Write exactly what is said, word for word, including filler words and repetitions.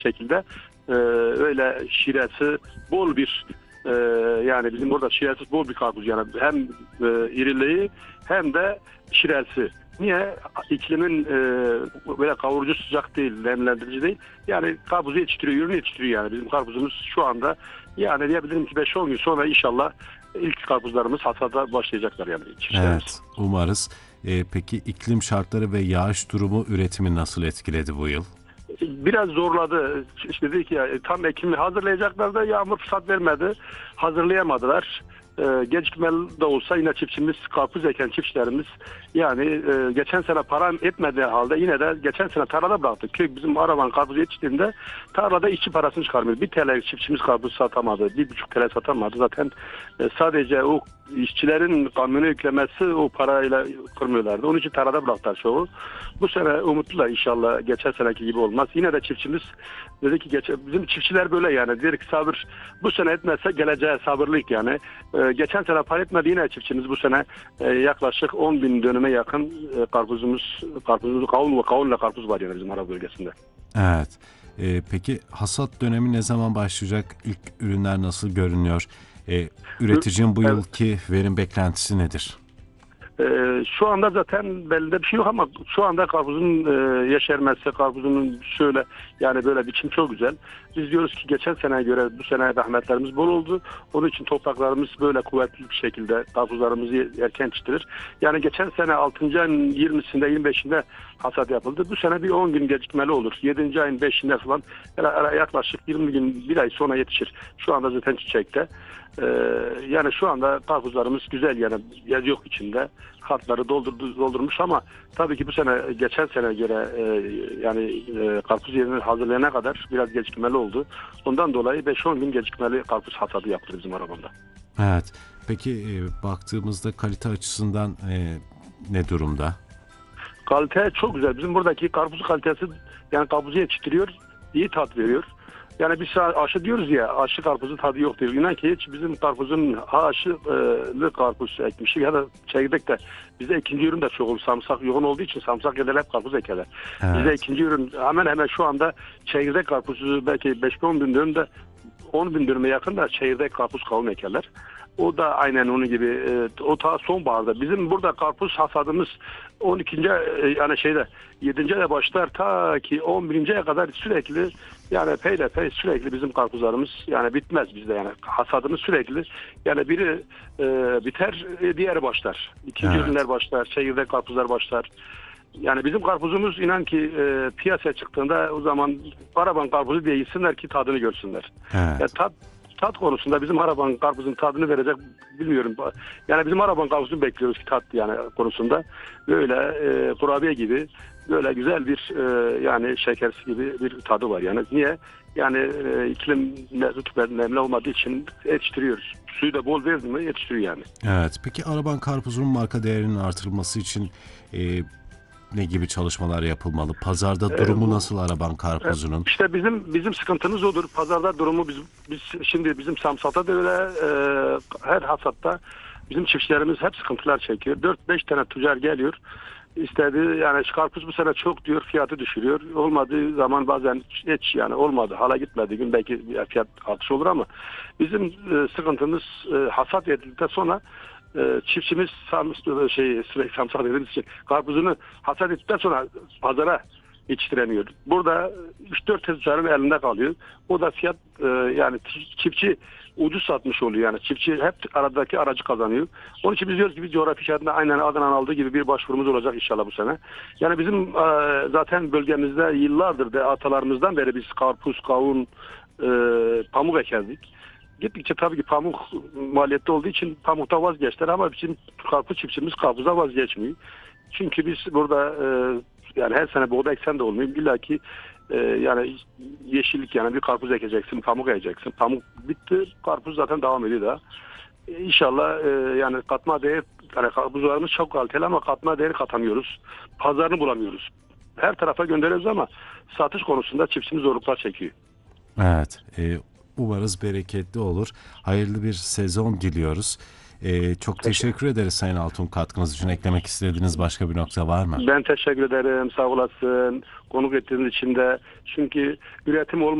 şekilde e, öyle şiresi bol bir e, yani bizim burada şiresi bol bir karpuz yani hem e, iriliği hem de şiresi. Niye? İklimin e, böyle kavurucu sıcak değil, nemlendirici değil. Yani karpuzu yetiştiriyor, ürünü yetiştiriyor yani. Bizim karpuzumuz şu anda yani diyebilirim ki beş on gün sonra inşallah ilk karpuzlarımız hasada başlayacaklar yani. Evet, umarız. Ee, peki iklim şartları ve yağış durumu üretimi nasıl etkiledi bu yıl? Biraz zorladı. İşte dedik ya tam ekimi hazırlayacaklar da yağmur fırsat vermedi. Hazırlayamadılar. Ee, gecikmeli de olsa yine çiftçimiz, karpuz eken çiftçilerimiz yani e, geçen sene para etmediği halde yine de geçen sene tarlada bıraktık. Köy bizim araban karpuz yetiştiğinde tarlada işçi parasını çıkarmıyor. Bir T L çiftçimiz karpuz satamadı. Bir buçuk T L satamadı. Zaten e, sadece o işçilerin kamyonu yüklemesi o parayla kırmıyorlardı. Onun için tarlada bıraktılar çoğu. Bu sene umutlular inşallah geçen seneki gibi olmaz. Yine de çiftçimiz dedi ki geç, bizim çiftçiler böyle yani. Dedi ki sabır bu sene etmezse geleceğe sabırlık yani. Ee, geçen sene para etmedi yine çiftçimiz bu sene e, yaklaşık on bin dönüme yakın e, karpuzumuz, karpuzumuz kavun ve kavunla karpuz var yani bizim Arap bölgesinde. Evet. Ee, peki hasat dönemi ne zaman başlayacak? İlk ürünler nasıl görünüyor? Ee, üreticinin bu yılki verim beklentisi nedir? Ee, şu anda zaten belli bir şey yok ama şu anda karpuzun e, yeşermesi, karpuzun şöyle yani böyle biçim çok güzel. Biz diyoruz ki geçen seneye göre bu sene rahmetlerimiz bol oldu. Onun için topraklarımız böyle kuvvetli bir şekilde karpuzlarımızı erken yetiştirir. Yani geçen sene altıncı ayın yirmisinde yirmi beşinde hasat yapıldı. Bu sene bir on gün gecikmeli olur. yedinci ayın beşinde falan yaklaşık yirmi gün bir ay sonra yetişir. Şu anda zaten çiçekte. Ee, yani şu anda karpuzlarımız güzel yani yer yok içinde. Kartları doldurdu, doldurmuş ama tabii ki bu sene geçen sene göre e, yani e, karpuz yerini hazırlayana kadar biraz gecikmeli oldu. Ondan dolayı beş on gün gecikmeli karpuz hasadı yaptı bizim arabamda. Evet. Peki e, baktığımızda kalite açısından e, ne durumda? Kalite çok güzel. Bizim buradaki karpuz kalitesi yani karpuzu yetiştiriyor, iyi tat veriyor. Yani biz aşı diyoruz ya, aşı karpuzun tadı yok diyor. İnan ki hiç bizim karpuzun aşılı karpuz ekmişik ya da çekirdek de bize ikinci ürün de çok olur. Samsak yoğun olduğu için samsak yerler hep karpuz ekerler. Evet. Bize ikinci ürün hemen hemen şu anda çekirdek karpuzu belki beş on bin dönümde on bin dönüme yakın da çekirdek karpuz kavun ekerler. O da aynen onun gibi e, o ta sonbaharda. Bizim burada karpuz hasadımız on ikinci E, yani şeyde yedinci aya başlar ta ki on birinci aya kadar sürekli yani peyle sürekli bizim karpuzlarımız yani bitmez bizde yani hasadımız sürekli yani biri e, biter e, diğeri başlar. İkinci evet. ürünler başlar, çekirdek karpuzlar başlar. Yani bizim karpuzumuz inan ki e, piyasaya çıktığında o zaman araban karpuzu diye gitsinler ki tadını görsünler. Evet. Yani tat Tat konusunda bizim araban karpuzun tadını verecek bilmiyorum. Yani bizim araban karpuzunu bekliyoruz ki tat yani konusunda. Böyle e, kurabiye gibi böyle güzel bir e, yani şekersi gibi bir tadı var yani. Niye? Yani e, iklim rutubet nemli olmadığı için yetiştiriyoruz. Suyu da bol verdi mi yetiştiriyor yani. Evet. Peki araban karpuzunun marka değerinin artırılması için e, ne gibi çalışmalar yapılmalı? Pazarda durumu ee, bu, nasıl araban karpuzunun? İşte bizim bizim sıkıntımız odur. Pazarda durumu biz, biz şimdi bizim Samsat'ta da öyle e, her hasatta bizim çiftçilerimiz hep sıkıntılar çekiyor. dört beş tane tüccar geliyor. İstediği yani karpuz bu sene çok diyor fiyatı düşürüyor. Olmadığı zaman bazen hiç yani olmadı. Hala gitmediği gün belki fiyat artışı olur ama bizim e, sıkıntımız e, hasat edildikten sonra Ee, çiftçimiz şey sürekli samsak dediğimiz için karpuzunu hasat ettikten sonra pazara yetiştiremiyor. Burada üç dört tüccarın elinde kalıyor. O da fiyat e, yani çiftçi ucuz satmış oluyor yani. Çiftçi hep aradaki aracı kazanıyor. Onun için biz diyoruz ki biz coğrafi işaretinde aynen Adana'nın aldığı gibi bir başvurumuz olacak inşallah bu sene. Yani bizim e, zaten bölgemizde yıllardır da atalarımızdan beri biz karpuz, kavun, e, pamuk ekerdik. Gittikçe tabii ki pamuk maliyetli olduğu için pamukta vazgeçtiler ama bizim karpuz çiftçimiz karpuza vazgeçmiyor. Çünkü biz burada e, yani her sene buğday eksen de olmuyor. İlla ki e, yani yeşillik yani bir karpuz ekeceksin, pamuk ekeceksin. Pamuk bitti, karpuz zaten devam ediyor da. E, İnşallah e, yani katma değer, yani karpuzlarımız çok kaliteli ama katma değeri katamıyoruz. Pazarını bulamıyoruz. Her tarafa gönderiyoruz ama satış konusunda çiftçimiz zorluklar çekiyor. Evet. E, umarız bereketli olur. Hayırlı bir sezon diliyoruz. E, çok teşekkür ederiz Sayın Altun, katkınız için. Eklemek istediğiniz başka bir nokta var mı? Ben teşekkür ederim. Sağ olasın. Konuk ettiğiniz için de. Çünkü üretim olmadan